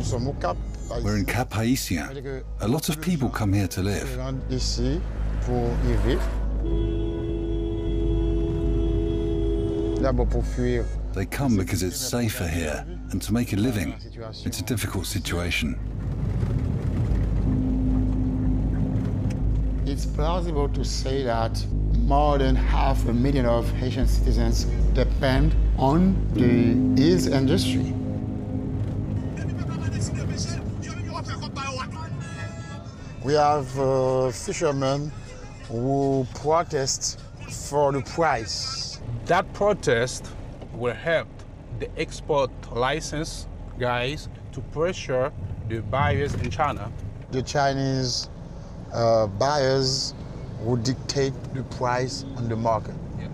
We're in Cap Haïtien. A lot of people come here to live. They come because it's safer here and to make a living. It's a difficult situation. It's plausible to say that more than 500,000 of Haitian citizens depend on the eels industry. We have fishermen who protest for the price. That protest will help the export license guys to pressure the buyers in China. The Chinese buyers who dictate the price on the market.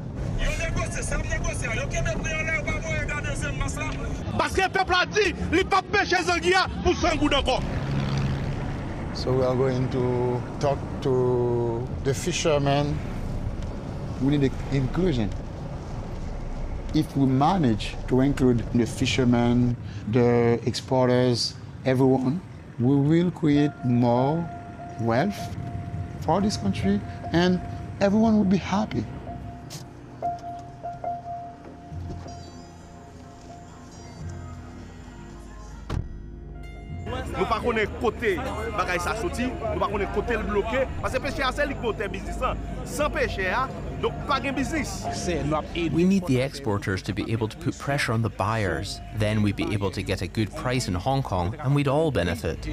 So we are going to talk to the fishermen. We need inclusion. If we manage to include the fishermen, the exporters, everyone, we will create more wealth for this country and everyone will be happy. Nous pas connaître côté bagay ça sorti, nous pas connaître côté le bloqué parce que pêcher c'est li côté business sans pêcher donc pas de business. We need the exporters to be able to put pressure on the buyers. Then we'd be able to get a good price in Hong Kong and we'd all benefit.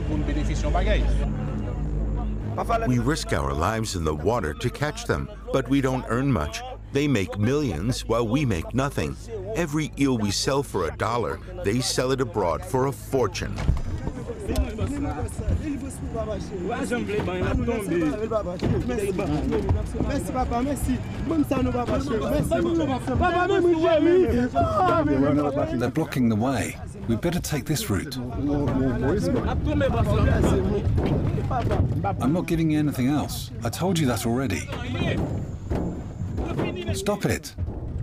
We risk our lives in the water to catch them, but we don't earn much. They make millions while we make nothing. Every eel we sell for $1, they sell it abroad for a fortune. They're blocking the way. We'd better take this route. I'm not giving you anything else. I told you that already. Stop it.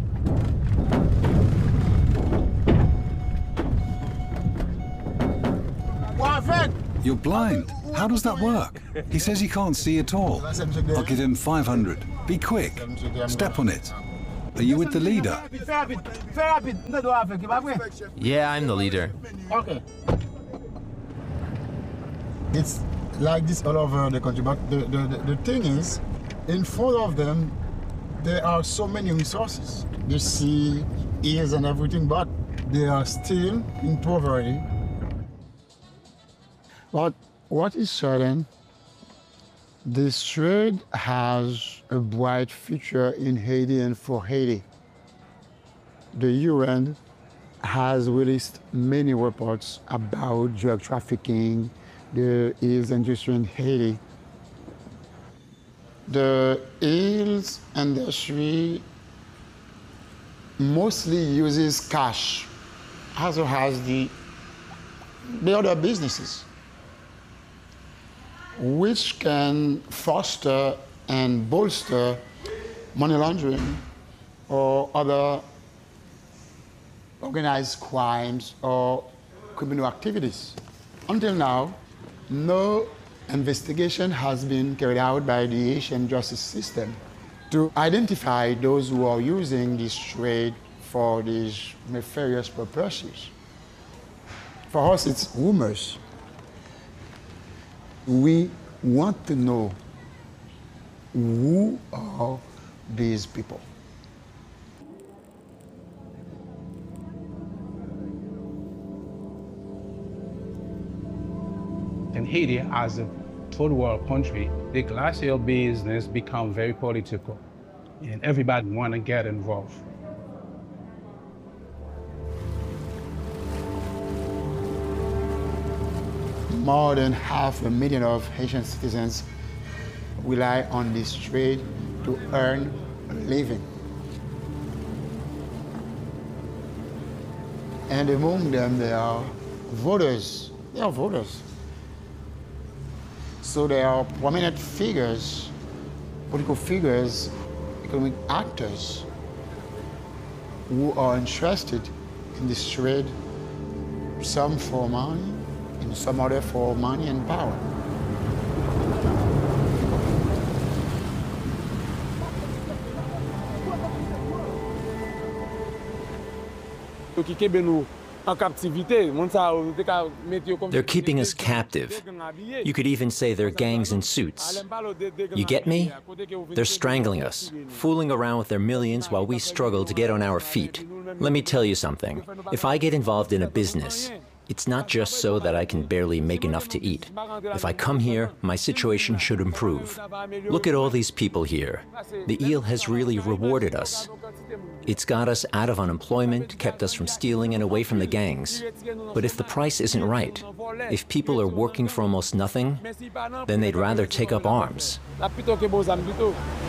You're blind. How does that work? He says he can't see at all. I'll give him 500. Be quick. Step on it. Are you with the leader? Yeah, I'm the leader. Okay. It's like this all over the country, but the thing is, in front of them, there are so many resources. The sea, eels and everything, but they are still in poverty. But what is certain, this trade has a bright future in Haiti and for Haiti. The UN has released many reports about drug trafficking, the eels industry in Haiti. The eels industry mostly uses cash, as well as the other businesses, which can foster and bolster money laundering or other organized crimes or criminal activities. Until now, no investigation has been carried out by the Haitian justice system to identify those who are using this trade for these nefarious purposes. For us, it's rumors. We want to know who are these people. In Haiti, as a third world country, the glacial business become very political, and everybody want to get involved. More than 500,000 of Haitian citizens rely on this trade to earn a living. And among them, there are voters. They are voters. So there are prominent figures, political figures, economic actors who are interested in this trade, some for money, and some other for money and power. They're keeping us captive. You could even say they're gangs in suits. You get me? They're strangling us, fooling around with their millions while we struggle to get on our feet. Let me tell you something. If I get involved in a business, it's not just so that I can barely make enough to eat. If I come here, my situation should improve. Look at all these people here. The eel has really rewarded us. It's got us out of unemployment, kept us from stealing and away from the gangs. But if the price isn't right, if people are working for almost nothing, then they'd rather take up arms.